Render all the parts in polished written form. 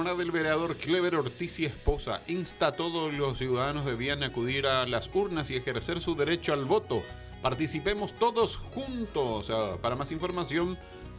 jornada del vereador Clever Ortiz y esposa. Insta a todos los ciudadanos debían acudir a las urnas y ejercer su derecho al voto. Participemos todos juntos. Para más información,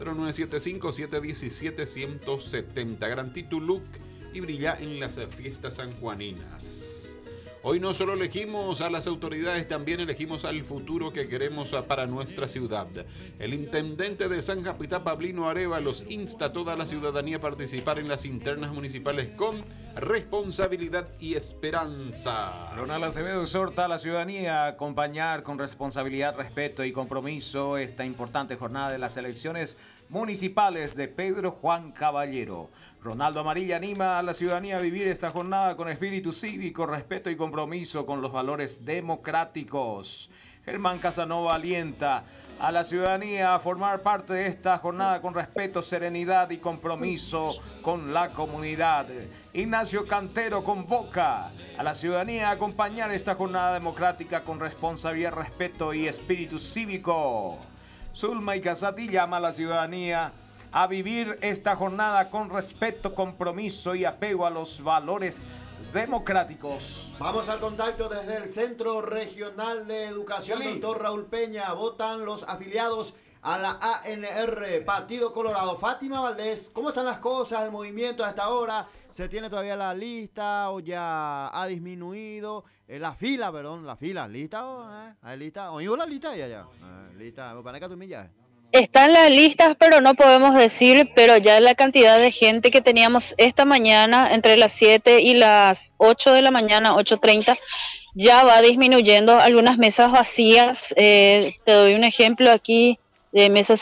0975-717-170. Gran Tituluc y brilla en las fiestas sanjuaninas. Hoy no solo elegimos a las autoridades, también elegimos al futuro que queremos para nuestra ciudad. El intendente de San Capitán, Pablino Arévalos, insta a toda la ciudadanía a participar en las internas municipales con responsabilidad y esperanza. Ronald Acevedo exhorta a la ciudadanía a acompañar con responsabilidad, respeto y compromiso esta importante jornada de las elecciones municipales de Pedro Juan Caballero. Ronaldo Amarilla anima a la ciudadanía a vivir esta jornada con espíritu cívico, respeto y compromiso con los valores democráticos. Germán Casanova alienta a la ciudadanía a formar parte de esta jornada con respeto, serenidad y compromiso con la comunidad. Ignacio Cantero convoca a la ciudadanía a acompañar esta jornada democrática con responsabilidad, respeto y espíritu cívico. Zulma y Casati llama a la ciudadanía a vivir esta jornada con respeto, compromiso y apego a los valores democráticos. Vamos al contacto desde el Centro Regional de Educación, doctor Raúl Peña. Votan los afiliados a la ANR, Partido Colorado. Fátima Valdés, ¿cómo están las cosas, el movimiento a esta hora? ¿Se tiene todavía la lista o ya ha disminuido? La fila, ¿lista? ¿Lista? ¿Oído la lista ya? ¿Lista? ¿Para qué tu millaje? Están las listas, pero no podemos decir, pero ya la cantidad de gente que teníamos esta mañana, entre las 7 y las 8 de la mañana, 8:30, ya va disminuyendo. Algunas mesas vacías, te doy un ejemplo aquí, de mesa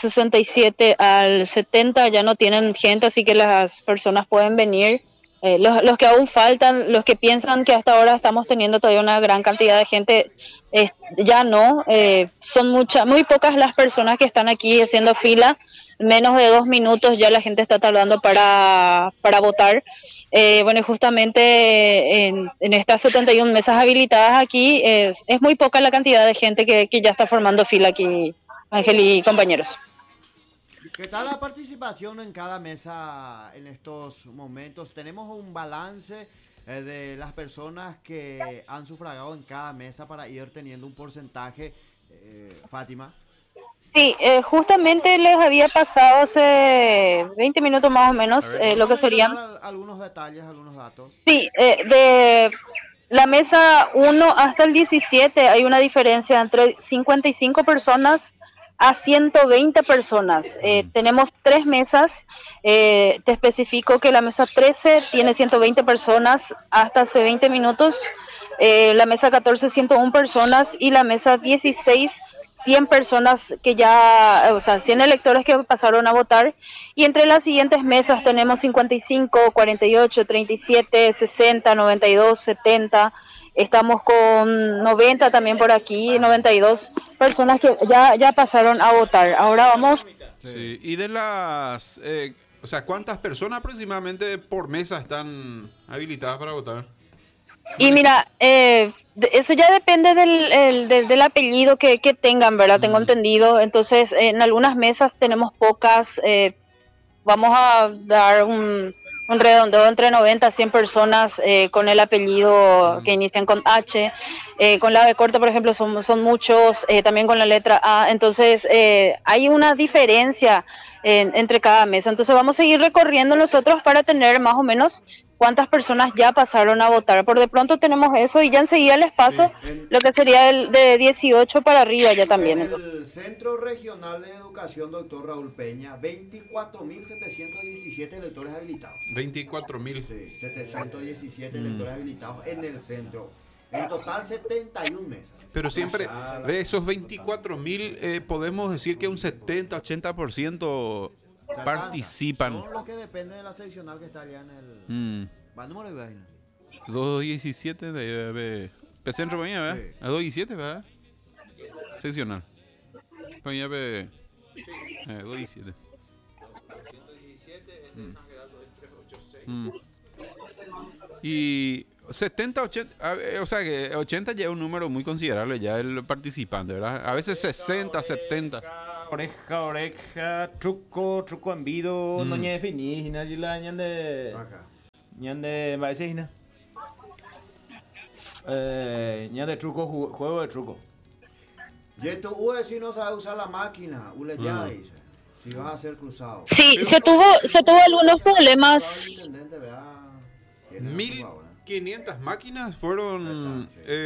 67 al 70 ya no tienen gente, así que las personas pueden venir. Los que aún faltan, los que piensan que hasta ahora estamos teniendo todavía una gran cantidad de gente, ya no, son muy pocas las personas que están aquí haciendo fila, menos de 2 minutos ya la gente está tardando para votar. Bueno, justamente en estas 71 mesas habilitadas aquí, es muy poca la cantidad de gente que ya está formando fila aquí, Ángel y compañeros. ¿Qué tal la participación en cada mesa en estos momentos? ¿Tenemos un balance de las personas que han sufragado en cada mesa para ir teniendo un porcentaje, Fátima? Sí, justamente les había pasado hace 20 minutos más o menos lo que serían... Algunos detalles, algunos datos. Sí, de la mesa 1 hasta el 17 hay una diferencia entre 55 personas a 120 personas. Tenemos 3 mesas. Te especifico que la mesa 13 tiene 120 personas hasta hace 20 minutos. La mesa 14, 101 personas. Y la mesa 16, 100 personas que ya, 100 electores que pasaron a votar. Y entre las siguientes mesas tenemos 55, 48, 37, 60, 92, 70... Estamos con 90 también por aquí, 92 personas que ya pasaron a votar. Ahora vamos... Sí. Y de las... ¿cuántas personas aproximadamente por mesa están habilitadas para votar? Y mira, eso ya depende del apellido que tengan, ¿verdad? Tengo entendido. Entonces, en algunas mesas tenemos pocas. Vamos a dar un redondeo entre 90 a 100 personas con el apellido que inician con H. Con la B corta, por ejemplo, son muchos, también con la letra A. Entonces, hay una diferencia entre cada mesa. Entonces, vamos a seguir recorriendo nosotros para tener más o menos cuántas personas ya pasaron a votar. Por de pronto tenemos eso y ya enseguida les paso lo que sería el de 18 para arriba ya también. En el Centro Regional de Educación, doctor Raúl Peña, 24.717 electores habilitados. 24.000. Sí, 717 electores habilitados en el centro. En total 71 mesas. Pero siempre de esos 24.000 podemos decir que un 70-80% participan. Son los que dependen de la seccional que está allá en el... ¿Va número de vaina? 217 de P-Centro, ¿verdad? Sí. A 217, ¿verdad? Seccional. Peña B... 217. 117 es de San Gerardo, es 386. Y 70, 80, o sea que 80 ya es un número muy considerable ya el participante, ¿verdad? A veces 60, 70. Oreja, truco envido, no ñe finis, nadie la ñan de... ñande maesina. Ñande truco, juego de truco. Y esto, si no sabes usar la máquina, ya dice. Si vas a hacer cruzado. Sí, se tuvo algunos problemas. 1.500 máquinas fueron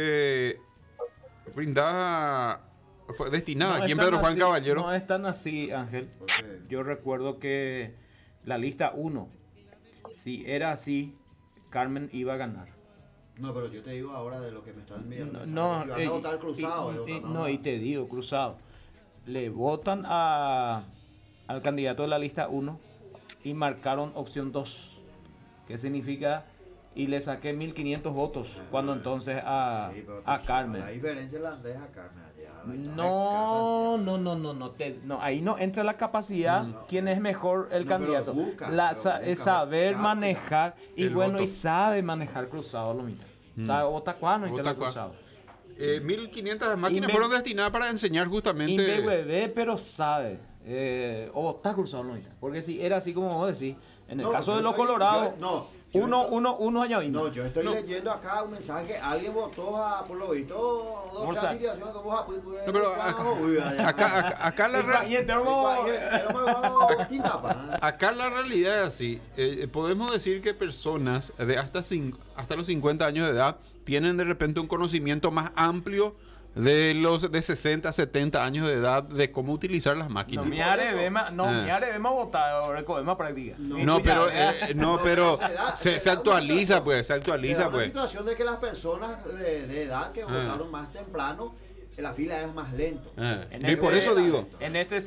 brindadas, destinadas aquí en Pedro Juan Caballero. No es tan así, Ángel. Yo recuerdo que la lista 1, si era así, Carmen iba a ganar. No, pero yo te digo ahora de lo que me están enviando. No, si van a votar cruzado. y te digo, cruzado. Le votan al candidato de la lista 1 y marcaron opción 2. ¿Qué significa? Y le saqué 1.500 votos cuando entonces a Carmen. La diferencia la deja a Carmen allá. No, ahí no entra la capacidad, quién es mejor el candidato. Es saber manejar, y bueno, y sabe manejar cruzado, lo mismo. Sabe otacuano y cruzado. 1.500 máquinas fueron destinadas para enseñar justamente. Pero sabe. O está cruzado, lo mismo. Porque si era así como vos decís, en el caso de los colorados. Uno año y no, yo estoy leyendo acá un mensaje. Alguien votó por lo visto acá la realidad es así. Podemos decir que personas de hasta los 50 años de edad tienen de repente un conocimiento más amplio de los de 60, 70 años de edad de cómo utilizar las máquinas. Mi área debemos votar, recogemos práctica. Pero se actualiza, pues, Es una situación de que las personas de edad que votaron más temprano, la fila era más lento. Y por eso digo. En este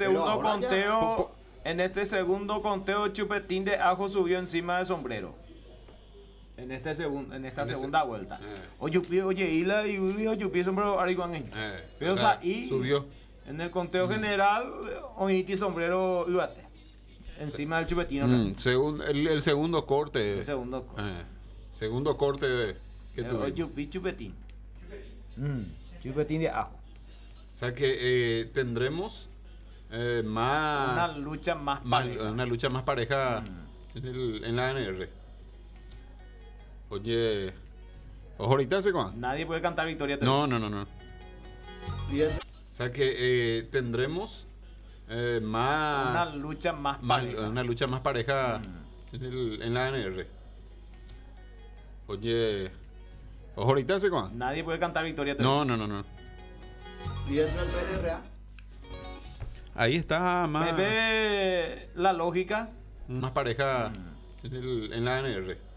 segundo conteo, Chupetín de Ajo subió encima del sombrero. En esta segunda vuelta. Oye, Hila y Yupi sombrero Ariguangueño. Pero ahí subió. En el conteo general, Oñiti sombrero Ibate. Encima del Chupetín. El segundo corte. El segundo corte. Segundo corte que tuvo. Yupi Chupetín. Chupetín de Ajo. O sea que tendremos más. Una lucha más pareja en la ANR. Oye, ahorita se cuándo. Nadie puede cantar victoria. No. O sea que tendremos más. Una lucha más pareja en la ANR. Oye, ahorita se cuándo. Nadie puede cantar victoria. No. ¿Y dentro del PLRA? Ahí está más. Me ve la lógica. Más pareja en la ANR.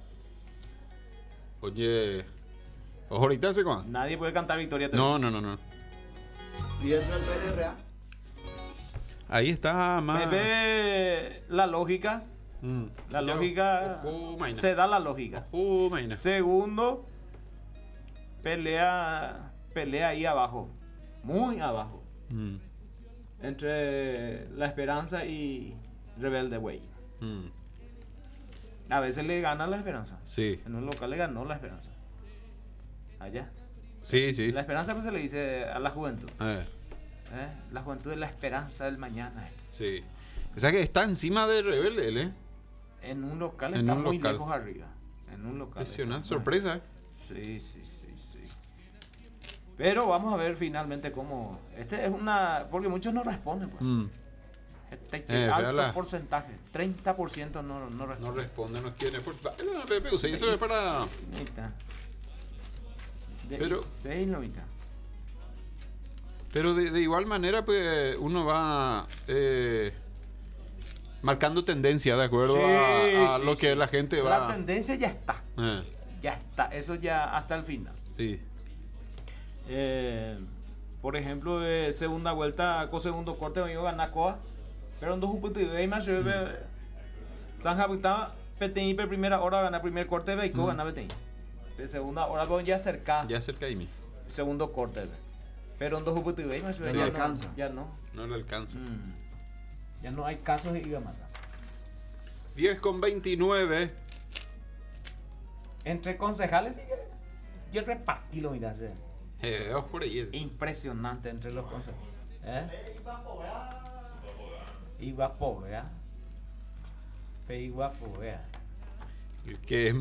Oye, ahorita se cuándo. Nadie puede cantar victoria. No. ¿Y dentro del PLRA? Ahí está más. Me ve la lógica. La lógica. Se da la lógica. Segundo, pelea ahí abajo. Muy abajo. Entre La Esperanza y Rebelde Way. A veces le gana La Esperanza. Sí. En un local le ganó La Esperanza. Allá. Sí. La Esperanza pues se le dice a la juventud. La juventud es la esperanza del mañana. Sí. O sea que está encima de Rebelde, En un local está muy lejos arriba. En un local. Impresionante. Sorpresa. Sí. Pero vamos a ver finalmente cómo. Este es una. Porque muchos no responden, pues. Alto porcentaje. 30% no responde. No responde, no quiere. Eso es para. Pero de igual manera, pues uno va marcando tendencia de acuerdo a lo que la gente va. La tendencia ya está. Ya está. Eso ya hasta el final. Sí. Por ejemplo, de segunda vuelta, con segundo corte, me iba a ganar Coa. Pero en dos puntos de más, Sanja Butá, Petén por primera hora gana primer corte, Beico gana Petén. De segunda hora, ya cerca. Ya cerca de mí. Segundo corte. Pero en dos puntos de más, ya no alcanza. Ya no. No le alcanza. Ya no hay casos de Igamata. 10:29. Entre concejales, yo repartí lo mirá. Por ahí. Impresionante entre los concejales. Iba pobre, Que es